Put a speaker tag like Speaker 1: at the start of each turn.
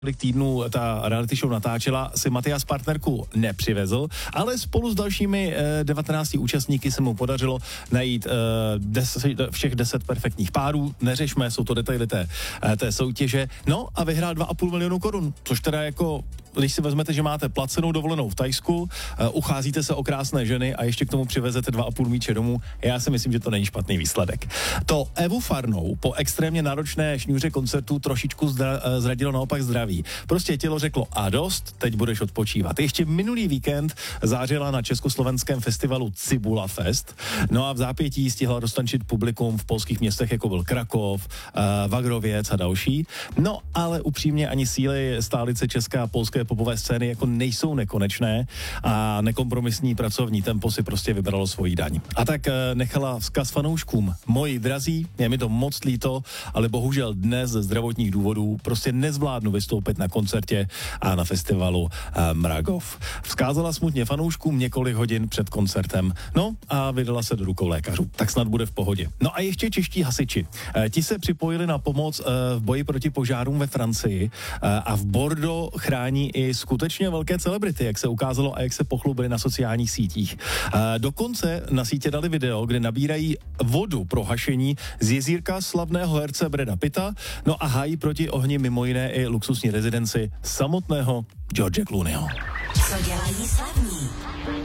Speaker 1: týdnů ta reality show natáčela, si Matias partnerku nepřivezl, ale spolu s dalšími 19 účastníky se mu podařilo najít všech 10 perfektních párů. Neřešme, jsou to detaily té soutěže. No a vyhrál 2,5 milionu korun, což teda jako, když si vezmete, že máte placenou dovolenou v Thajsku, ucházíte se o krásné ženy a ještě k tomu přivezete 2,5 míče domů, já si myslím, že to není špatný výsledek. To Evu Farnou po extrémně náročné šňůře koncertů trošičku zradilo naopak zdraví. Prostě tělo řeklo a dost, teď budeš odpočívat. Ještě minulý víkend zářila na československém festivalu Cibula Fest, no a v zápětí stihla roztančit publikum v polských městech, jako byl Krakov, Vagrověc a další. No ale upřímně ani síly stálice české a polské popové scény jako nejsou nekonečné a nekompromisní pracovní tempo si prostě vybralo svoji daň. A tak nechala vzkaz fanouškům. Moji drazí, je mi to moc líto, ale bohužel dnes ze zdravotních důvodů prostě nezvládnu vystoupit na koncertě a na festivalu Mragov. Vzkázala smutně fanouškům několik hodin před koncertem, no a vydala se do rukou lékařů. Tak snad bude v pohodě. No a ještě čeští hasiči. Ti se připojili na pomoc v boji proti požárům ve Francii a v Bordeaux chrání i skutečně velké celebrity, jak se ukázalo a jak se pochlubili na sociálních sítích. Dokonce na sítě dali video, kde nabírají vodu pro hašení z jezírka slavného herce Brada Pitta, no a hájí proti ohni mimo jiné i luxusní rezidenci samotného George Clooneyho.
Speaker 2: Co dělají slavní?